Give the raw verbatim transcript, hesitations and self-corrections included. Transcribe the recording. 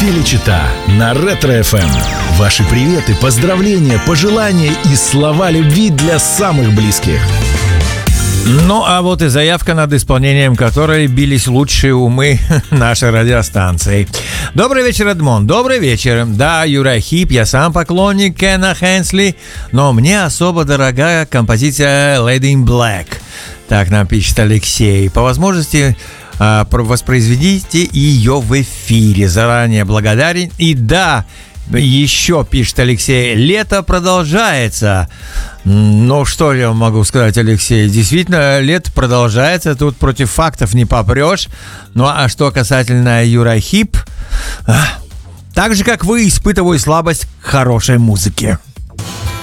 Телечита на Ретро-эф эм. Ваши приветы, поздравления, пожелания и слова любви для самых близких. Ну, а вот и заявка, над исполнением которой бились лучшие умы нашей радиостанции. Добрый вечер, Эдмон. Добрый вечер. Да, Юрай Хип, я сам поклонник Кена Хенсли, но мне особо дорогая композиция Lady in Black. Так нам пишет Алексей. По возможности воспроизведите ее в эфире. Заранее благодарен. И да, еще пишет Алексей, лето продолжается. Ну, что я могу сказать, Алексей? Действительно, лето продолжается. Тут против фактов не попрешь. Ну, а что касательно Юрай Хип, так же, как вы, испытываю слабость к хорошей музыке.